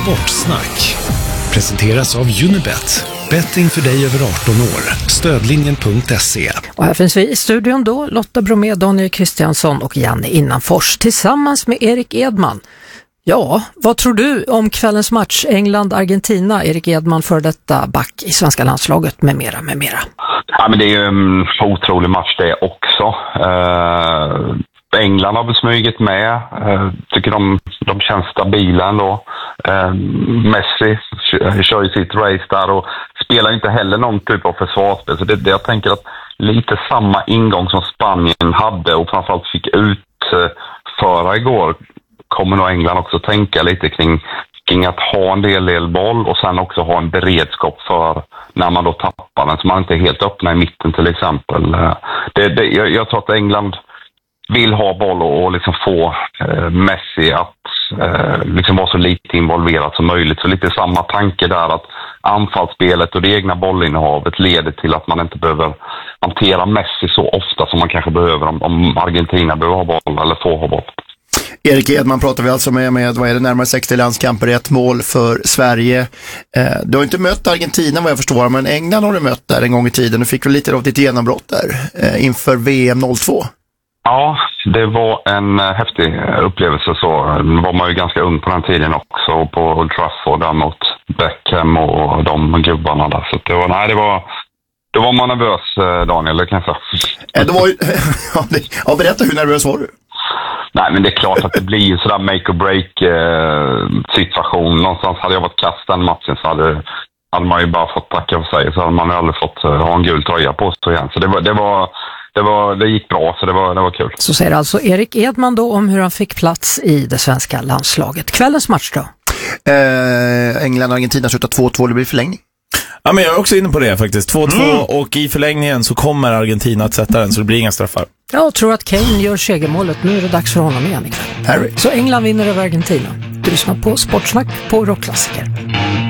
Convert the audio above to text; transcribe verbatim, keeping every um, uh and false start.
Sportsnack presenteras av Unibet. Betting för dig över arton år. Stödlinjen punkt se. Och här finns vi i studion då, Lotta Bromé, Daniel Kristiansson och Janne Innanfors tillsammans med Erik Edman. Ja, vad tror du om kvällens match England-Argentina? Erik Edman för detta back i svenska landslaget med mera, med mera. Ja, men det är ju en otrolig match det också. Uh, England har väl smugit med. Uh, tycker de, de känns stabila ändå. Uh, Messi kör ju sitt race där och spelar inte heller någon typ av försvarsspel. Så det, det, jag tänker att lite samma ingång som Spanien hade och framförallt fick utföra igår kommer nog England också tänka lite kring, kring att ha en del, del boll och sen också ha en beredskap för när man då tappar den så man inte är helt öppna i mitten till exempel. Det, det, jag, jag tror att England vill ha boll och, och liksom få eh, Messi att eh, liksom vara så lite involverad som möjligt. Så lite samma tanke där att anfallsspelet och det egna bollinnehavet leder till att man inte behöver hantera Messi så ofta som man kanske behöver om, om Argentina behöver ha boll eller får ha boll. Erik Edman pratar vi alltså med, med vad är det, närmare sextio landskamper, ett mål för Sverige. Eh, du har inte mött Argentina vad jag förstår, men England har du mött där en gång i tiden. Du fick väl lite av ditt genombrott där eh, inför V M noll två. Ja, det var en äh, häftig upplevelse så. Var man ju ganska ung på den tiden också på Old Trafford där mot Beckham och de gubbarna där. Så det var, nej, det var, då var man nervös, Daniel, det kan jag säga. Eh, det var ju, ja, berätta, hur nervös var du? Nej, men det är klart att det blir ju sådär make or break eh, situation. Någonstans hade jag varit kast den matchen så hade, hade man ju bara fått tacka för sig. Så hade man ju aldrig fått eh, ha en gul tröja på sig igen. Så det var, det var, det var, det gick bra, så det var, det var kul. Så säger alltså Erik Edman då om hur han fick plats i det svenska landslaget. Kvällens match då? Eh, England och Argentina slutar två två, det blir förlängning. Ja, men jag är också inne på det faktiskt. två två mm. och i förlängningen så kommer Argentina att sätta den så det blir inga straffar. Jag tror att Kane gör segermålet. Nu är det dags för honom igen ikväll. Harry. Så England vinner över Argentina. Du lyssnar på Sportsnack på Rockklassiker.